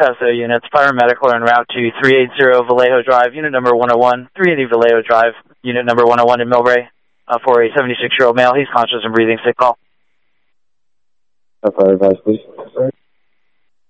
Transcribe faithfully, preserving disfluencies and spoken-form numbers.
Paso units, fire medical are en route to three eighty Vallejo Drive, unit number one oh one, three eighty Vallejo Drive, unit number one oh one in Millbrae, uh, for a seventy-six-year-old male. He's conscious and breathing. Sick call. Fire advice, please.